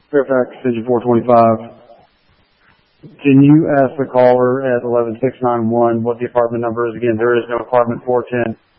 Fairfax, extension 425. Can you ask the caller at 11691 what the apartment number is? Again, there is no apartment 410.